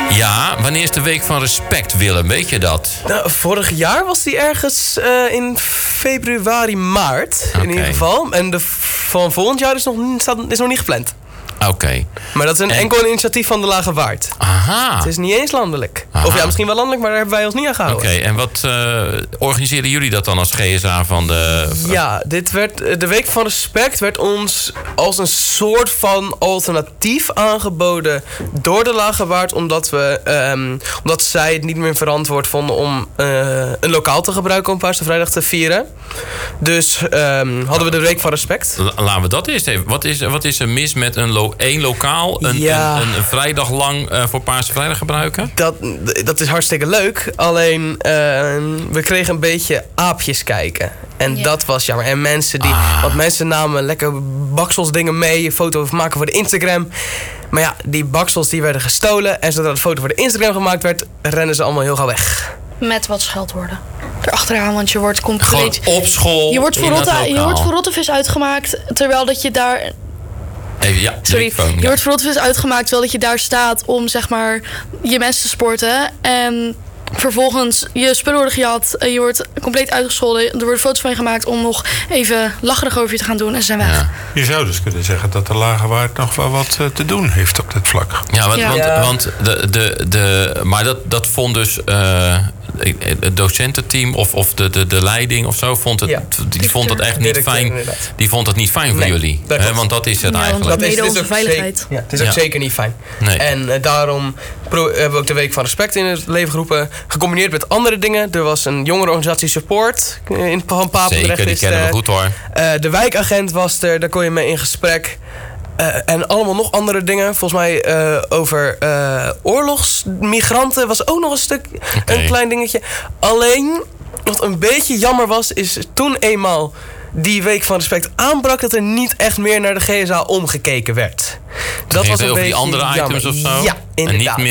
Ja, wanneer is de Week van Respect, Willem? Weet je dat? Nou, vorig jaar was die ergens in februari, maart. In ieder geval. En van volgend jaar is nog niet gepland. Oké. Maar dat is enkel een initiatief van de Lage Waard. Aha. Het is niet eens landelijk. Aha. Of ja, misschien wel landelijk, maar daar hebben wij ons niet aan gehouden. Oké, en wat organiseren jullie dat dan als GSA van de... Ja, de Week van Respect werd ons als een soort van alternatief aangeboden door de Lage Waard, omdat zij het niet meer verantwoord vonden om een lokaal te gebruiken om Paarse Vrijdag te vieren. Dus hadden we de Week van Respect. Laten we dat eerst even. Wat is er mis met één lokaal een vrijdag lang voor Paarse Vrijdag gebruiken? Dat is hartstikke leuk. Alleen we kregen een beetje aapjes kijken. En dat was jammer. En want mensen namen lekker bakselsdingen mee, een foto maken voor de Instagram. Maar ja, die baksels die werden gestolen. En zodra de foto voor de Instagram gemaakt werd, rennen ze allemaal heel gauw weg. Met wat scheldwoorden erachteraan, want je wordt compleet... Gewoon op school. Je wordt voor rottevis uitgemaakt, terwijl dat je daar... Je wordt voor rottevis uitgemaakt terwijl dat je daar staat om zeg maar je mensen te sporten. En vervolgens je spullen worden gejat, je wordt compleet uitgescholden. Er worden foto's van je gemaakt om nog even lacherig over je te gaan doen en ze zijn weg. Ja. Je zou dus kunnen zeggen dat de Lage Waard nog wel wat te doen heeft op dit vlak. Want maar dat vond dus het docententeam of de leiding of zo vond het echt niet fijn. Inderdaad. Die vond het niet fijn voor jullie. Want dat is het eigenlijk. Dat is onze veiligheid. Het is ook zeker niet fijn. Nee. En daarom hebben we ook de Week van Respect in het leven geroepen. Gecombineerd met andere dingen. Er was een jongerenorganisatie Support van Papendrecht. Zeker, die kennen we goed hoor. De wijkagent was er, daar kon je mee in gesprek. En allemaal nog andere dingen. Volgens mij over oorlogsmigranten was ook nog een klein dingetje. Alleen, wat een beetje jammer was, is toen eenmaal die Week van Respect aanbrak, dat er niet echt meer naar de GSA omgekeken werd. Dat was een beetje die andere items jammer. of zo? Ja, inderdaad.